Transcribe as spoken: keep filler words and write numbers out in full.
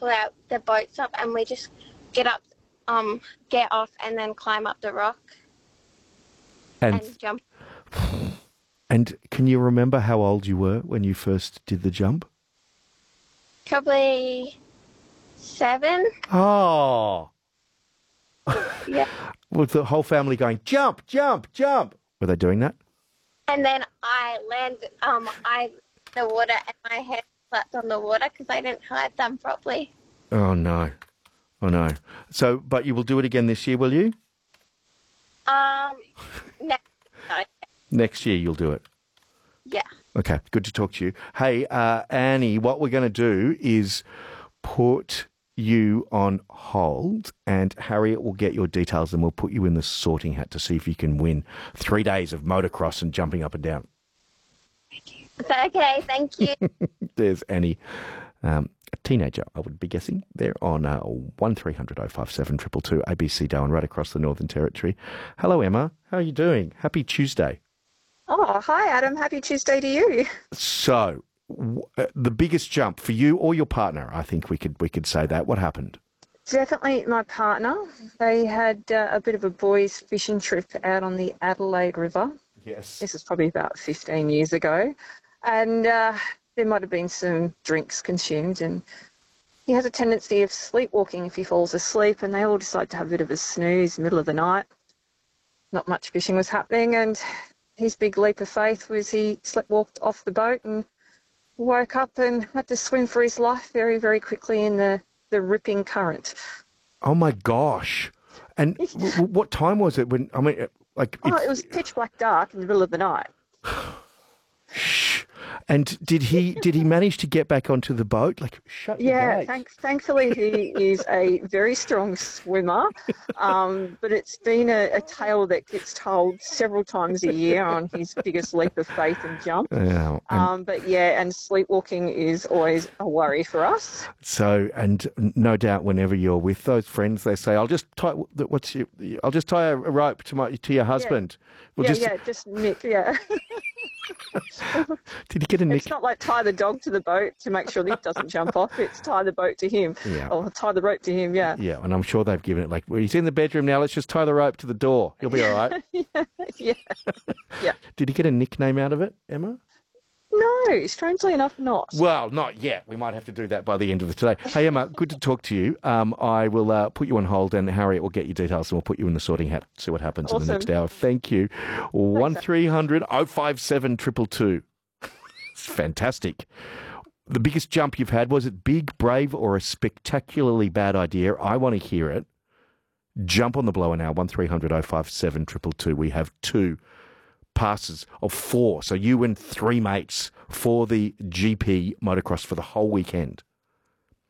pull out the boats up and we just get up, um, get off and then climb up the rock and, and jump. And can you remember how old you were when you first did the jump? Probably seven. Oh. Yeah. Was the whole family going, jump, jump, jump? Were they doing that? And then I landed, um, I the water and my head slapped on the water because I didn't hide them properly. Oh, no. Oh, no. So, but you will do it again this year, will you? Um, next, no. Next year you'll do it? Yeah. Okay, good to talk to you. Hey, uh, Annie, what we're going to do is put you on hold and Harriet will get your details and we'll put you in the sorting hat to see if you can win three days of motocross and jumping up and down. Okay, thank you. There's Annie, um, a teenager, I would be guessing. They're on uh, one three hundred oh five seven two two two, A B C Darwin, right across the Northern Territory. Hello, Emma. How are you doing? Happy Tuesday. Oh, hi, Adam. Happy Tuesday to you. So, w- uh, the biggest jump for you or your partner, I think we could we could say that. What happened? Definitely my partner. They had uh, a bit of a boys' fishing trip out on the Adelaide River. Yes. This was probably about fifteen years ago. And uh, there might have been some drinks consumed. And he has a tendency of sleepwalking if he falls asleep. And they all decide to have a bit of a snooze middle of the night. Not much fishing was happening. And his big leap of faith was he sleepwalked off the boat and woke up and had to swim for his life very, very quickly in the, the ripping current. Oh, my gosh. And w- w- what time was it when, I mean, uh, like... Oh, it was pitch black dark in the middle of the night. Shh. And did he did he manage to get back onto the boat? Like, shut the Yeah, gate. thank, thankfully he is a very strong swimmer, um, but it's been a, a tale that gets told several times a year on his biggest leap of faith and jump. Yeah, and Um, but yeah, and sleepwalking is always a worry for us. so, and no doubt, whenever you're with those friends, they say, "I'll just tie what's your, I'll just tie a rope to my to your husband." We'll yeah, just, yeah, just nick, yeah. Did he get a nick? It's not like tie the dog to the boat to make sure that he doesn't jump off. It's tie the boat to him. Yeah. Or tie the rope to him, yeah. Yeah, and I'm sure they've given it like, well, he's in the bedroom now. Let's just tie the rope to the door. He'll be all right. yeah, yeah, yeah. Did he get a nickname out of it, Emma? No, strangely enough, not. Well, not yet. We might have to do that by the end of the today. Hey, Emma, good to talk to you. Um, I will uh, put you on hold and Harriet will get your details and we'll put you in the sorting hat, see what happens Awesome. in the next hour. Thank you. one three hundred oh five seven two two two. It's fantastic. The biggest jump you've had, was it big, brave, or a spectacularly bad idea? I want to hear it. Jump on the blower now, one three hundred oh five seven two two two. We have two passes of four. So you and three mates for the G P motocross for the whole weekend.